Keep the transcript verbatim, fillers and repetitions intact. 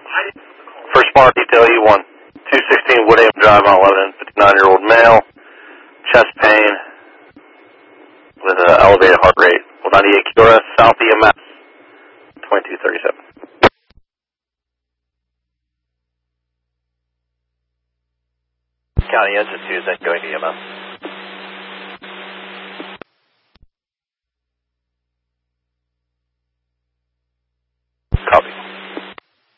First part, detail E one. two sixteen Woodhaven Drive, mile eleven, fifty-nine-year-old male, chest pain with an elevated heart rate. one ninety-eight Q R S, South E M S, twenty-two thirty-seven. County engine two is going to E M S.